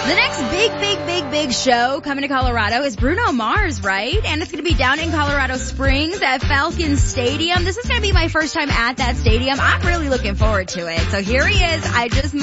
The next big show coming to Colorado is Bruno Mars, right? And it's going to be down in Colorado Springs at Falcon Stadium. This is going to be my first time at that stadium. I'm really looking forward to it. So here he is. I just